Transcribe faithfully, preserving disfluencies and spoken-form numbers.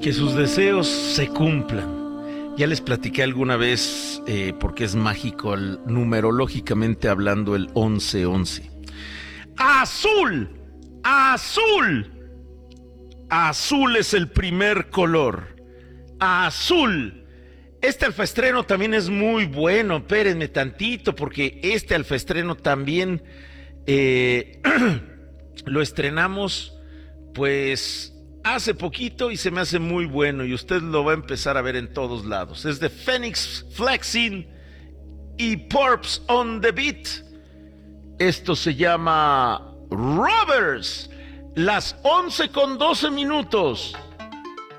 Que sus deseos se cumplan. Ya les platiqué alguna vez, eh, porque es mágico, el, numerológicamente hablando, el once once. ¡Azul! ¡Azul! Azul es el primer color. ¡Azul! Este alfaestreno también es muy bueno. Espérenme tantito, porque este alfaestreno también eh, lo estrenamos, pues, hace poquito y se me hace muy bueno y usted lo va a empezar a ver en todos lados. Es de Phoenix Flexing y Porps on the Beat. Esto se llama Robbers. Las once con doce minutos.